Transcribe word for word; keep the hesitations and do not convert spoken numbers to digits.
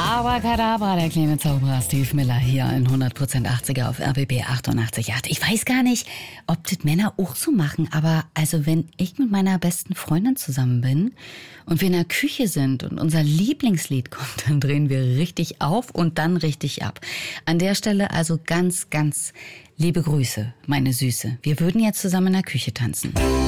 Abracadabra, der kleine Zauberer Steve Miller hier in hundert Prozent achtziger auf R B B achtundachtzig Komma acht. Ich weiß gar nicht, ob das Männer auch so machen, aber also wenn ich mit meiner besten Freundin zusammen bin und wir in der Küche sind und unser Lieblingslied kommt, dann drehen wir richtig auf und dann richtig ab. An der Stelle also ganz, ganz liebe Grüße, meine Süße. Wir würden jetzt zusammen in der Küche tanzen.